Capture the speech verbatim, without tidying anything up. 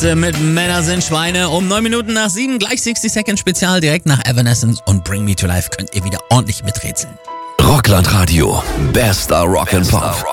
Ärzte mit Männer sind Schweine. Um neun Minuten nach sieben, gleich sechzig Second Spezial, direkt nach Evanescence und Bring Me to Life könnt ihr wieder ordentlich miträtseln. Rockland Radio, bester Rock and Pop.